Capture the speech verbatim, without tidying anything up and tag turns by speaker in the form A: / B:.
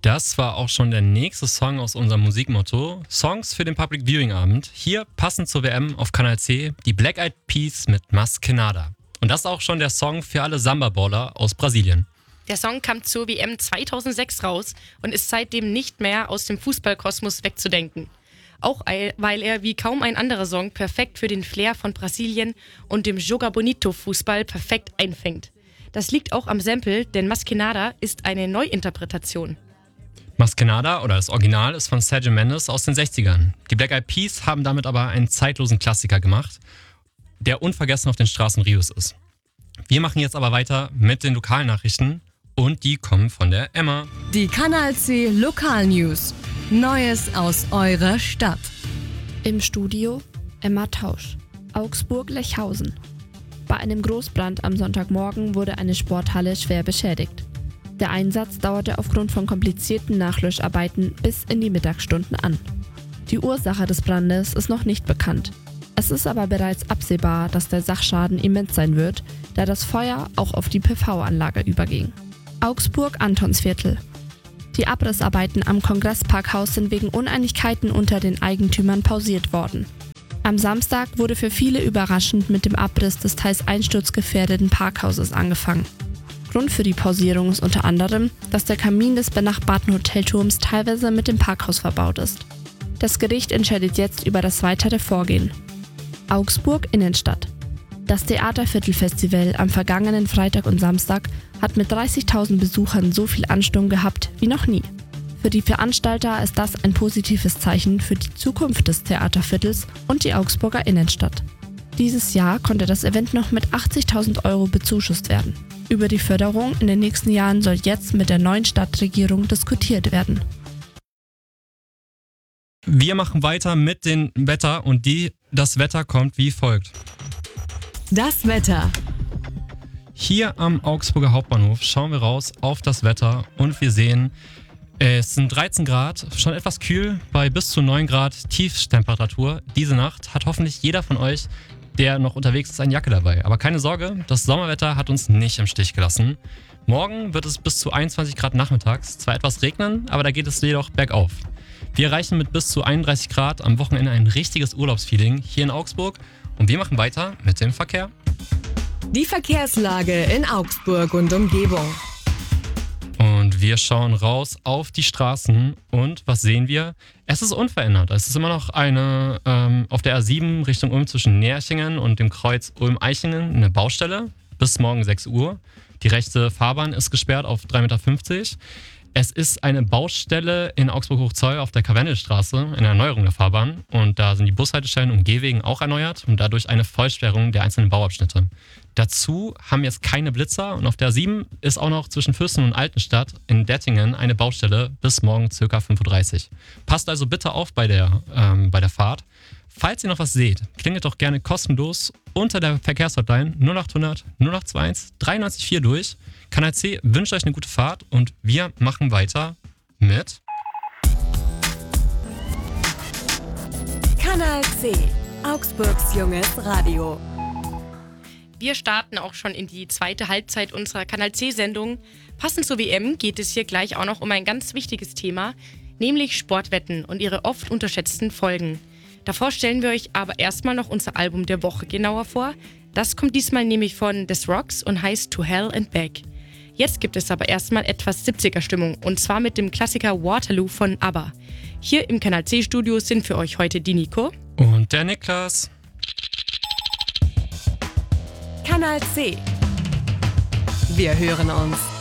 A: Das war auch schon der nächste Song aus unserem Musikmotto. Songs für den Public Viewing Abend. Hier passend zur W M auf Kanal C, die Black Eyed Peas mit Mas Que Nada. Und das ist auch schon der Song für alle Samba-Baller aus Brasilien.
B: Der Song kam zur W M zweitausendsechs raus und ist seitdem nicht mehr aus dem Fußballkosmos wegzudenken. Auch weil er wie kaum ein anderer Song perfekt für den Flair von Brasilien und dem Joga Bonito Fußball perfekt einfängt. Das liegt auch am Sample, denn Mas Que Nada ist eine Neuinterpretation.
A: Mas Que Nada oder das Original ist von Sergio Mendes aus den sechzigern. Die Black Eyed Peas haben damit aber einen zeitlosen Klassiker gemacht, der unvergessen auf den Straßen Rios ist. Wir machen jetzt aber weiter mit den Lokalnachrichten und die kommen von der Emma.
C: Die Kanal C Lokalnews. Neues aus eurer Stadt.
D: Im Studio Emma Tausch, Augsburg-Lechhausen. Bei einem Großbrand am Sonntagmorgen wurde eine Sporthalle schwer beschädigt. Der Einsatz dauerte aufgrund von komplizierten Nachlöscharbeiten bis in die Mittagsstunden an. Die Ursache des Brandes ist noch nicht bekannt. Es ist aber bereits absehbar, dass der Sachschaden immens sein wird, da das Feuer auch auf die P V-Anlage überging. Augsburg-Antonsviertel. Die Abrissarbeiten am Kongressparkhaus sind wegen Uneinigkeiten unter den Eigentümern pausiert worden. Am Samstag wurde für viele überraschend mit dem Abriss des teils einsturzgefährdeten Parkhauses angefangen. Grund für die Pausierung ist unter anderem, dass der Kamin des benachbarten Hotelturms teilweise mit dem Parkhaus verbaut ist. Das Gericht entscheidet jetzt über das weitere Vorgehen. Augsburg Innenstadt. Das Theaterviertelfestival am vergangenen Freitag und Samstag hat mit dreißigtausend Besuchern so viel Ansturm gehabt wie noch nie. Für die Veranstalter ist das ein positives Zeichen für die Zukunft des Theaterviertels und die Augsburger Innenstadt. Dieses Jahr konnte das Event noch mit achtzigtausend Euro bezuschusst werden. Über die Förderung in den nächsten Jahren soll jetzt mit der neuen Stadtregierung diskutiert werden.
A: Wir machen weiter mit dem Wetter und die, das Wetter kommt wie folgt.
C: Das Wetter.
A: Hier am Augsburger Hauptbahnhof schauen wir raus auf das Wetter und wir sehen, es sind dreizehn Grad, schon etwas kühl, bei bis zu neun Grad Tiefstemperatur. Diese Nacht hat hoffentlich jeder von euch, der noch unterwegs ist, eine Jacke dabei. Aber keine Sorge, das Sommerwetter hat uns nicht im Stich gelassen. Morgen wird es bis zu einundzwanzig Grad nachmittags, zwar etwas regnen, aber da geht es jedoch bergauf. Wir erreichen mit bis zu einunddreißig Grad am Wochenende ein richtiges Urlaubsfeeling hier in Augsburg und wir machen weiter mit dem Verkehr.
C: Die Verkehrslage in Augsburg und Umgebung.
A: Und wir schauen raus auf die Straßen und was sehen wir? Es ist unverändert. Es ist immer noch eine ähm, auf der A sieben Richtung Ulm zwischen Närchingen und dem Kreuz Ulm-Eichingen eine Baustelle bis morgen sechs Uhr. Die rechte Fahrbahn ist gesperrt auf drei Komma fünfzig Meter. Es ist eine Baustelle in Augsburg-Hochzoll auf der Karwendelstraße, eine Erneuerung der Fahrbahn. Und da sind die Bushaltestellen und Gehwegen auch erneuert und dadurch eine Vollsperrung der einzelnen Bauabschnitte. Dazu haben wir jetzt keine Blitzer und auf der A sieben ist auch noch zwischen Fürsten und Altenstadt in Dettingen eine Baustelle bis morgen ca. fünf Uhr dreißig. Passt also bitte auf bei der, ähm, bei der Fahrt. Falls ihr noch was seht, klingelt doch gerne kostenlos unter der Verkehrshotline null acht hundert null acht zwei eins drei neun vier durch. Kanal C wünscht euch eine gute Fahrt und wir machen weiter mit
C: Kanal C, Augsburgs junges Radio.
B: Wir starten auch schon in die zweite Halbzeit unserer Kanal C-Sendung. Passend zur W M geht es hier gleich auch noch um ein ganz wichtiges Thema, nämlich Sportwetten und ihre oft unterschätzten Folgen. Davor stellen wir euch aber erstmal noch unser Album der Woche genauer vor. Das kommt diesmal nämlich von The Rocks und heißt To Hell and Back. Jetzt gibt es aber erstmal etwas siebziger-Stimmung und zwar mit dem Klassiker Waterloo von ABBA. Hier im Kanal C-Studio sind für euch heute die Nico
A: und der Niklas.
C: Kanal C. Wir hören uns.